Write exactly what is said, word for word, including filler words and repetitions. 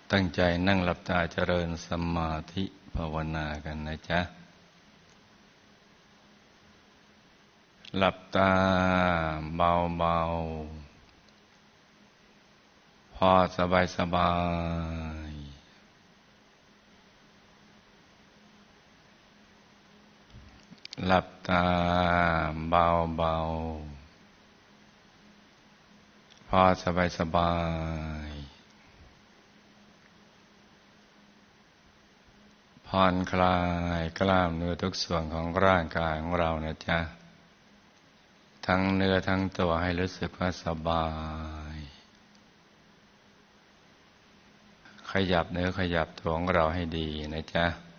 ตั้งใจนั่งหลับตาเจริญสมาธิภาวนากันนะจ๊ะหลับตาเบาๆพอสบายสบายหลับตาเบาๆพอสบายสบายผ่อนคลายกล้ามเนื้อทุกส่วนของร่างกายของเรานะจ๊ะทั้งเนื้อทั้งตัวให้รู้สึกว่าสบายขยับเนื้อขยับตัวของเราให้ดีนะจ๊ะ